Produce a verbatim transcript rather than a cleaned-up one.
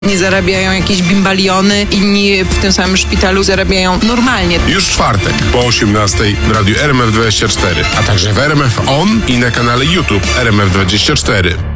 Nie zarabiają jakieś bimbaliony, inni w tym samym szpitalu zarabiają normalnie. Już w czwartek po osiemnastej w radiu R M F dwadzieścia cztery, a także w R M F On i na kanale YouTube R M F dwadzieścia cztery.